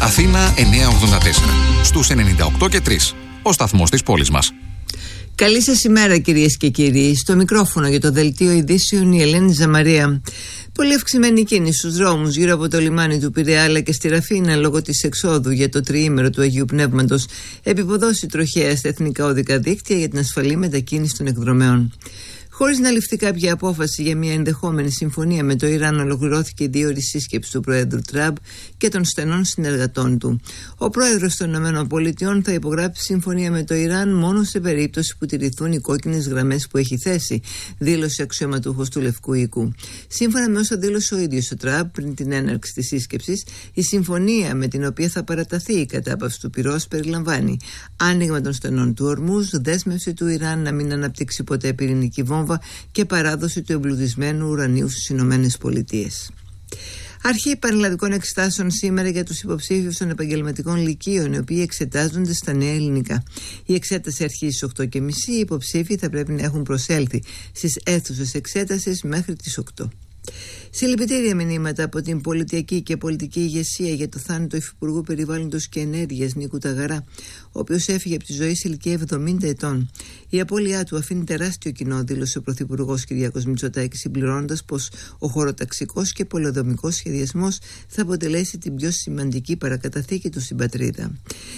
Αθήνα 984. Στους 98 και 3. Ο σταθμός της πόλης μας. Καλή σας ημέρα, κυρίες και κύριοι. Στο μικρόφωνο για το δελτίο ειδήσεων η Ελένη Ζαμαρία. Πολύ αυξημένη κίνηση στους δρόμους γύρω από το λιμάνι του Πειραιά αλλά και στη Ραφίνα λόγω της εξόδου για το τριήμερο του Αγίου Πνεύματος, επιποδώσει τροχαία στα εθνικά οδικά δίκτυα για την ασφαλή μετακίνηση των εκδρομέων. Χωρίς να ληφθεί κάποια απόφαση για μια ενδεχόμενη συμφωνία με το Ιράν, ολοκληρώθηκε η δύο ώρη σύσκεψη του Προέδρου Τραμπ και των στενών συνεργατών του. Ο Πρόεδρος των ΗΠΑ θα υπογράψει συμφωνία με το Ιράν μόνο σε περίπτωση που τηρηθούν οι κόκκινες γραμμές που έχει θέσει, δήλωσε αξιωματούχος του Λευκού Οίκου. Σύμφωνα με όσα δήλωσε ο ίδιος ο Τραμπ πριν την έναρξη της σύσκεψης, η συμφωνία με την οποία θα παραταθεί η κατάπαυση του πυρός περιλαμβάνει άνοιγμα των στενών του Ορμούζ, δέσμευση του Ιράν να μην αναπτύξει ποτέ πυρηνική βόμβα και παράδοση του εμπλουτισμένου ουρανίου στις Ηνωμένες Πολιτείες. Αρχή πανελλαδικών εξετάσεων σήμερα για τους υποψήφιους των επαγγελματικών λυκείων, οι οποίοι εξετάζονται στα νέα ελληνικά. Η εξέταση αρχίζει στις 8.30. Οι υποψήφοι θα πρέπει να έχουν προσέλθει στις αίθουσες εξέτασης μέχρι τις 8. Συλληπιτήρια μηνύματα από την πολιτιακή και πολιτική ηγεσία για το θάνατο Υφυπουργού Περιβάλλοντος και Ενέργειας Νίκου Ταγαρά, ο οποίος έφυγε από τη ζωή σε ηλικία 70 ετών. Η απώλειά του αφήνει τεράστιο κοινό, δήλωσε ο Πρωθυπουργός Κυριάκος Μητσοτάκης, συμπληρώνοντας πως ο χωροταξικός και πολεοδομικός σχεδιασμός θα αποτελέσει την πιο σημαντική παρακαταθήκη του στην πατρίδα.